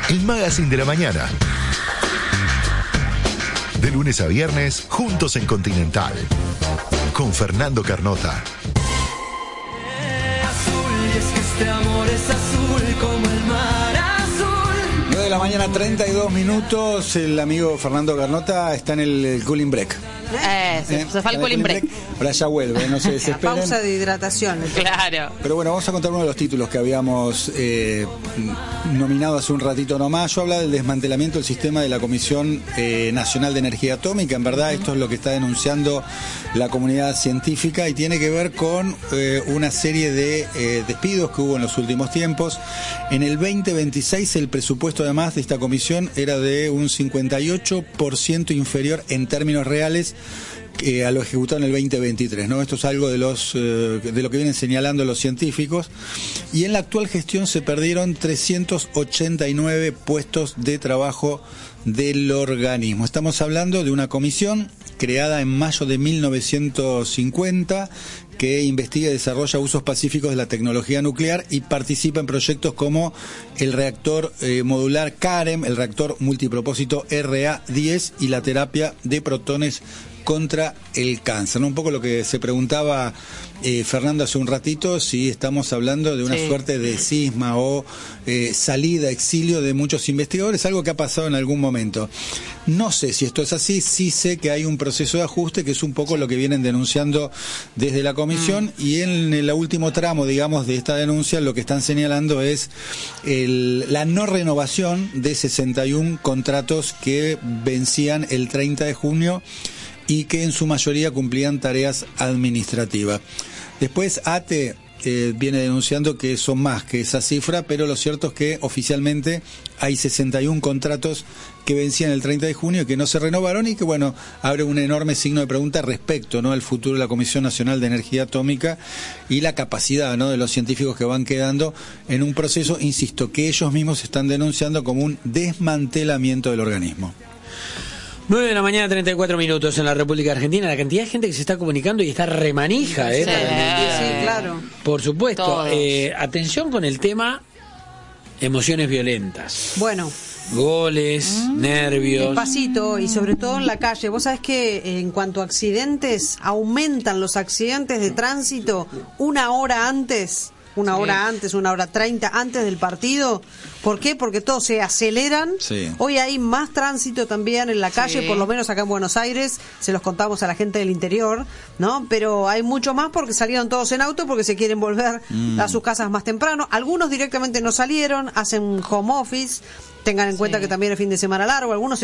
El Magazine de la Mañana. De lunes a viernes, juntos en Continental. Con Fernando Carnota. Azul, y es que este amor es azul como el mar azul. 9 de la mañana, 32 minutos. El amigo Fernando Carnota está en el cooling break. Se fue al cooling break. Ahora ya vuelve, no se desesperen. Pausa de hidratación. Claro. Pero bueno, vamos a contar uno de los títulos que habíamos nominado hace un ratito nomás. Yo hablaba del desmantelamiento del sistema de la Comisión Nacional de Energía Atómica. En verdad, esto es lo que está denunciando la comunidad científica y tiene que ver con una serie de despidos que hubo en los últimos tiempos. En el 2026, el presupuesto además de esta comisión era de un 58% inferior en términos reales a lo ejecutado en el 2023, ¿no? Esto es algo de lo que vienen señalando los científicos. Y en la actual gestión se perdieron 389 puestos de trabajo del organismo. Estamos hablando de una comisión creada en mayo de 1950 que investiga y desarrolla usos pacíficos de la tecnología nuclear y participa en proyectos como el reactor modular CAREM, el reactor multipropósito RA-10 y la terapia de protones contra el cáncer, ¿no? Un poco lo que se preguntaba Fernando hace un ratito, si estamos hablando de una suerte de cisma o salida, exilio de muchos investigadores, algo que ha pasado en algún momento. No sé si esto es así, sí sé que hay un proceso de ajuste, que es un poco lo que vienen denunciando desde la comisión, y en el último tramo, digamos, de esta denuncia, lo que están señalando es la no renovación de 61 contratos que vencían el 30 de junio y que en su mayoría cumplían tareas administrativas. Después ATE viene denunciando que son más que esa cifra, pero lo cierto es que oficialmente hay 61 contratos que vencían el 30 de junio y que no se renovaron, y que bueno, abre un enorme signo de pregunta respecto, ¿no?, al futuro de la Comisión Nacional de Energía Atómica y la capacidad, ¿no?, de los científicos que van quedando en un proceso, insisto, que ellos mismos están denunciando como un desmantelamiento del organismo. 9 de la mañana, 34 minutos en la República Argentina. La cantidad de gente que se está comunicando y está remanija, Sí, claro. Por supuesto. Todos. Atención con el tema emociones violentas. Bueno. Goles, nervios. Despacito, y sobre todo en la calle. Vos sabés que en cuanto a accidentes, aumentan los accidentes de tránsito una hora antes. Una hora antes, 1:30 antes del partido. ¿Por qué? Porque todos se aceleran. Sí. Hoy hay más tránsito también en la calle, por lo menos acá en Buenos Aires. Se los contamos a la gente del interior, ¿no? Pero hay mucho más porque salieron todos en auto porque se quieren volver a sus casas más temprano. Algunos directamente no salieron, hacen home office. Tengan en cuenta que también el fin de semana largo. Algunos